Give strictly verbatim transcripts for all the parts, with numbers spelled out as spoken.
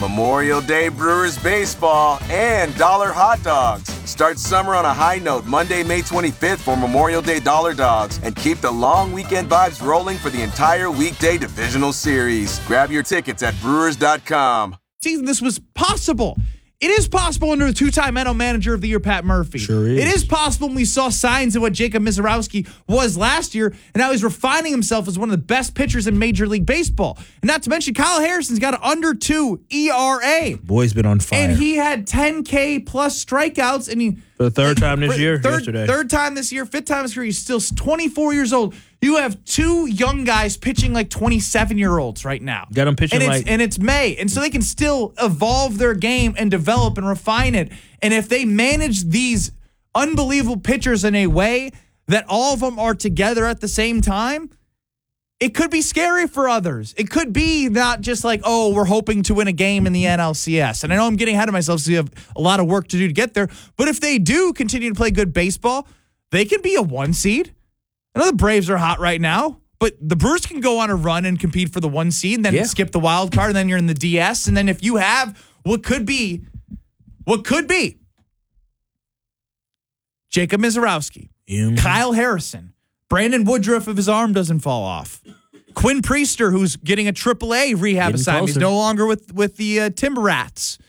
Memorial Day Brewers baseball and dollar hot dogs. Start summer on a high note Monday, May twenty-fifth for Memorial Day Dollar Dogs and keep the long weekend vibes rolling for the entire weekday divisional series. Grab your tickets at brewers dot com. Season this was possible. It is possible under the two-time N L Manager of the Year, Pat Murphy. Sure is. It is possible when we saw signs of what Jacob Misiorowski was last year, and now he's refining himself as one of the best pitchers in Major League Baseball. And not to mention, Kyle Harrison's got an under two E R A. Boy's been on fire. And he had ten K plus strikeouts, and he For the third time this for- year, third, yesterday. Third time this year, fifth time this year. He's still twenty-four years old. You have two young guys pitching like twenty-seven-year-olds right now. Got 'em pitching and it's, like- And it's May, and so they can still evolve their game and develop and refine it. And if they manage these unbelievable pitchers in a way that all of them are together at the same time, it could be scary for others. It could be not just like, oh, we're hoping to win a game in the N L C S. And I know I'm getting ahead of myself, so you have a lot of work to do to get there. But if they do continue to play good baseball, they can be a one seed. I know the Braves are hot right now, but the Brewers can go on a run and compete for the one seed and then Yeah. skip the wild card, and then you're in the D S. And then if you have what could be, what could be Jacob Misiorowski, Mm. Kyle Harrison, Brandon Woodruff if his arm doesn't fall off, Quinn Priester, who's getting a triple A rehab Getting assignment. He's closer. no longer with, with the uh, Timber Rats.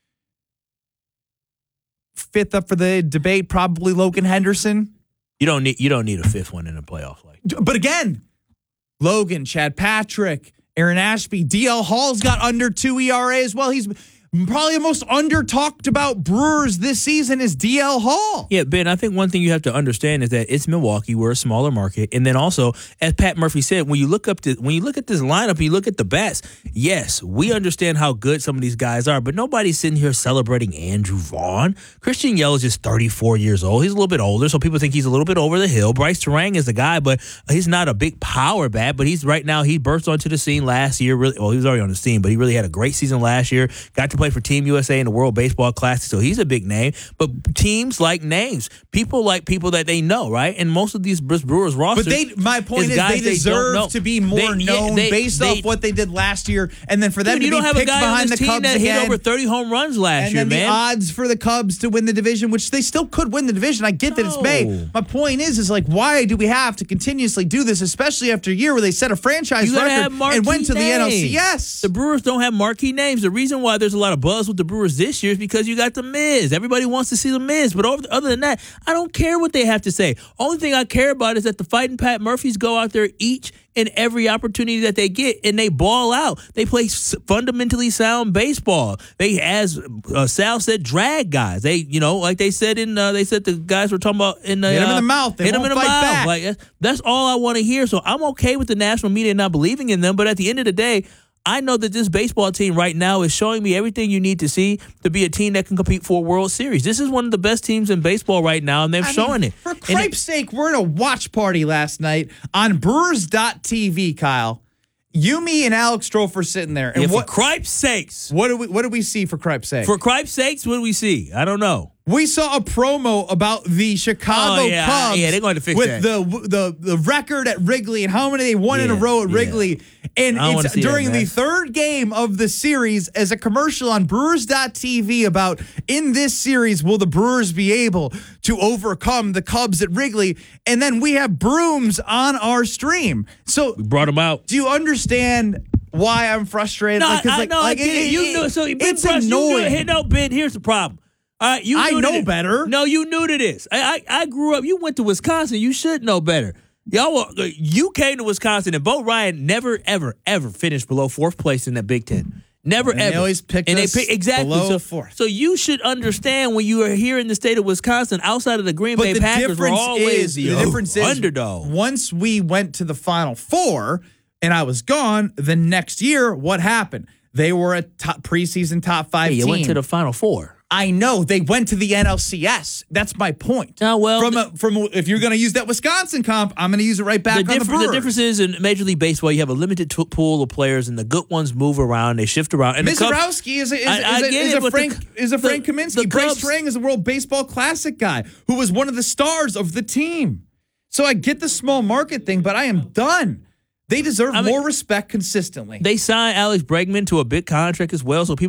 Fifth up for the debate, probably Logan Henderson. You don't need you don't need a fifth one in a playoff like. But again, Logan, Chad Patrick, Aaron Ashby, D L Hall's got under two E R A as well. He's probably the most under-talked about Brewers this season is D L Hall. Yeah, Ben, I think one thing you have to understand is that it's Milwaukee. We're a smaller market. And then also, as Pat Murphy said, when you look up to when you look at this lineup and you look at the bats, yes, we understand how good some of these guys are, but nobody's sitting here celebrating Andrew Vaughn. Christian Yelich is just thirty-four years old. He's a little bit older, so people think he's a little bit over the hill. Bryce Terang is the guy, but he's not a big power bat, but he's right now, he burst onto the scene last year. Really, well, he was already on the scene, but he really had a great season last year. Got to play for Team U S A in the World Baseball Classic, so he's a big name. But teams like names. People like people that they know, right? And most of these Brewers rosters. But they, my point is, guys they they don't know. deserve to be more They- yeah, known they- based they- off what they did last year, and then for them Dude, to you be don't have a picked guy on behind this the team Cubs that again, hit over thirty home runs last and year, then the man. odds for the Cubs to win the division, which they still could win the division. I get that it's May. No. My point is, is like, why do we have to continuously do this, especially after a year where they set a franchise You gotta have record marquee and went to the names. N L C S? The Brewers don't have marquee names. The reason why there's a lot of buzz with the Brewers this year is because you got the Miz. Everybody wants to see the Miz. But over, other than that, I don't care what they have to say. Only thing I care about is that the Fighting Pat Murphys go out there each and every opportunity that they get, and they ball out. They play s- fundamentally sound baseball. They, as uh, Sal said, drag guys. They, you know, like they said in, uh, they said the guys were talking about in the Hit 'em in uh, the mouth. They hit 'em won't in the fight mouth. back. Like that's, that's all I want to hear. So I'm okay with the national media not believing in them. But at the end of the day, I know that this baseball team right now is showing me everything you need to see to be a team that can compete for a World Series. This is one of the best teams in baseball right now, and they're I showing mean, it. For And it- cripe's sake, we're in a watch party last night on Brewers dot T V, Kyle. You, me, and Alex Strofe are sitting there. And yeah, for what, cripe's sakes. what do we what do we see for cripe's sake? For cripe's sakes, what do we see? I don't know. We saw a promo about the Chicago Oh, yeah, Cubs. yeah, they're going to fix with that. the the the record at Wrigley and how many they won in a Yeah, row at yeah. Wrigley. And I don't wanna it's see that, during the man. third game of the series as a commercial on Brewers dot T V about in this series will the Brewers be able to overcome the Cubs at Wrigley? And then we have brooms on our stream. So We brought them out. do you understand why I'm frustrated? No, Like, 'cause, I, like, no, like, I get it. You it- knew. So Ben it's Brush, you knew it. annoying. Hey, no, Ben. Here's the problem. All right, you. I knew know to this. better. No, you knew to this. I, I I grew up. You went to Wisconsin. You should know better. Y'all, were, you came to Wisconsin, and Bo Ryan never, ever, ever finished below fourth place in that Big Ten. Never, And ever. they always picked and us they pick, exactly. below so, fourth. so you should understand when you are here in the state of Wisconsin, outside of the Green But Bay the Packers, were difference always is the, the difference is underdog. once we went to the Final Four and I was gone, the next year, what happened? They were a top preseason top five Hey, you team. went to the Final Four. I know they went to the N L C S. That's my point. Oh, well, from a, from a, if you're going to use that Wisconsin comp, I'm going to use it right back The, on the differ- Brewers. the difference is in Major League Baseball, you have a limited t- pool of players, and the good ones move around. They shift around. And the Cubs- Misiorowski is a, is, I- I is a, get is it, a but the- Frank is a the- Frank Kaminsky. the Bryce Cubs- Terang is a World Baseball Classic guy who was one of the stars of the team. So I get the small market thing, but I am done. They deserve I mean- more respect consistently. They signed Alex Bregman to a big contract as well, so people